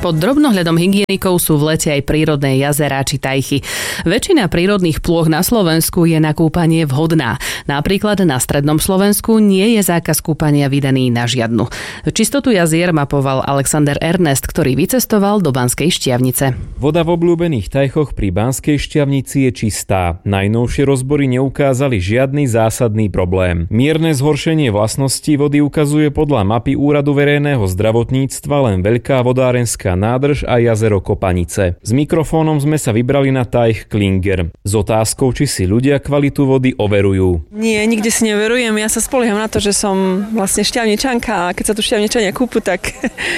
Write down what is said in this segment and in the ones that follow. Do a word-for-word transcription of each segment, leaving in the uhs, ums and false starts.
Pod drobnohľadom hygienikov sú v lete aj prírodné jazerá či tajchy. Väčšina prírodných plôch na Slovensku je na kúpanie vhodná. Napríklad na strednom Slovensku nie je zákaz kúpania vydaný na žiadnu. Čistotu jazier mapoval Alexander Ernest, ktorý vycestoval do Banskej Štiavnice. Voda v obľúbených tajchoch pri Banskej Štiavnici je čistá. Najnovšie rozbory neukázali žiadny zásadný problém. Mierne zhoršenie vlastností vody ukazuje podľa mapy Úradu verejného zdravotníctva len veľká vodárenská nádrž a jazero Kopanice. S mikrofónom sme sa vybrali na tajch Klinger. S otázkou, či si ľudia kvalitu vody overujú. Nie, nikde si neverujem. Ja sa spolieham na to, že som vlastne šťavničanka a keď sa tu šťavničania kúpu, tak,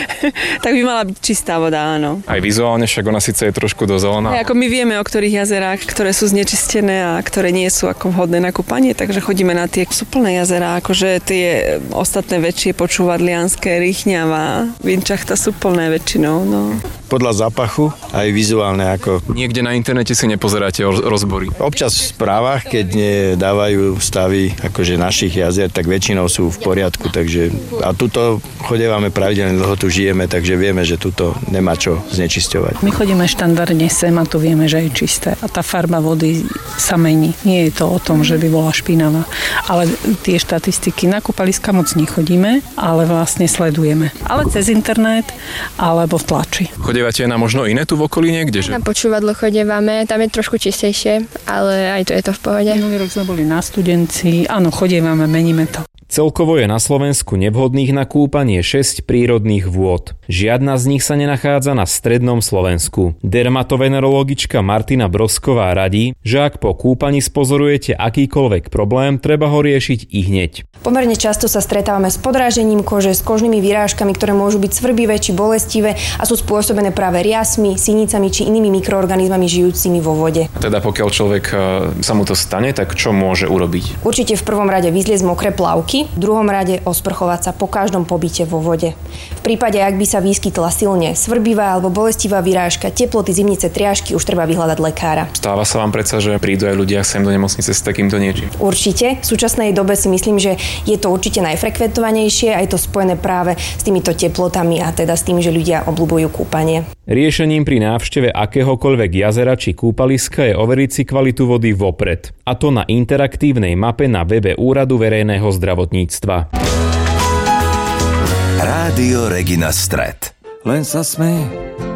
tak by mala byť čistá voda, áno. Aj vizuálne, však ona síce je trošku dozelená. Aj ako my vieme, o ktorých jazerách, ktoré sú znečistené a ktoré nie sú ako vhodné na kúpanie, takže chodíme na tie, sú plné jazerá, akože tie ostatné väčšie počúvadlianské, Rýchňava, Vinčachta sú plné väčšinou. No. Podľa zápachu aj vizuálne ako... Niekde na internete si nepozeráte rozbory? Občas v správach, keď dávajú stavy akože našich jazier, tak väčšinou sú v poriadku, takže a tuto chodívame pravidelne, dlho tu žijeme, takže vieme, že tuto nemá čo znečisťovať. My chodíme štandardne sem a tu vieme, že je čisté a tá farba vody sa mení. Nie je to o tom, že by bola špinavá, ale tie štatistiky na kúpaliska moc nechodíme, ale vlastne sledujeme. Ale cez internet alebo v tlači. Chodívate na možno iné tu v okolí niekde? Že? Na počúvadlo chodívame, tam je trošku čistejšie, ale aj to je to v pohode. Minulý rok sme boli na Studenci, áno, chodívame, meníme to. Celkovo je na Slovensku nevhodných na kúpanie šesť prírodných vôd. Žiadna z nich sa nenachádza na strednom Slovensku. Dermatovenerologička Martina Brosková radí, že ak po kúpaní spozorujete akýkoľvek problém, treba ho riešiť ihneď. Pomerne často sa stretávame s podrážením kože, s kožnými vyrážkami, ktoré môžu byť svrbivé či bolestivé a sú spôsobené práve riasmi, sinicami či inými mikroorganizmami žijúcimi vo vode. Teda pokiaľ človek sa mu to stane, tak čo môže urobiť? Určite v prvom rade vyzliecť mokré plavky, v druhom rade osprchovať sa po každom pobyte vo vode. V prípade, ak by sa vyskytla silne svrbivá alebo bolestivá vyrážka, teploty, zimnice, triažky, už treba vyhľadať lekára. Stáva sa vám predsa, že prídu aj ľudia sem do nemocnice s takýmto niečím? Určite. V súčasnej dobe si myslím, že je to určite najfrekventovanejšie a je to spojené práve s týmito teplotami a teda s tým, že ľudia obľúbujú kúpanie. Riešením pri návšteve akéhokoľvek jazera či kúpaliska je overiť si kvalitu vody vopred. A to na interaktívnej mape na webe Úradu verejného zdravotníctva. Rádio Regina Stret. Len sa smej,